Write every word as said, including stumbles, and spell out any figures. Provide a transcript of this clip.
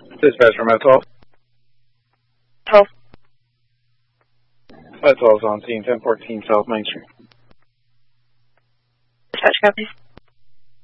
Dispatch from Atoll. twelve. Atoll's on scene, ten fourteen South Main Street. Dispatch copies.